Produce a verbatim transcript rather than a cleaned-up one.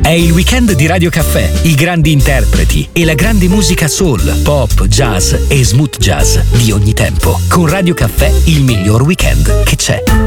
È il weekend di Radio Caffè, i grandi interpreti e la grande musica soul, pop, jazz e smooth jazz di ogni tempo. Con Radio Caffè il miglior weekend che c'è.